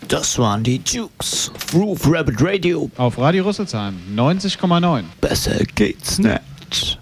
Das waren die Dukes of Roof Rabbit Radio. Auf Radio Rüsselsheim 90,9. Besser geht's nicht.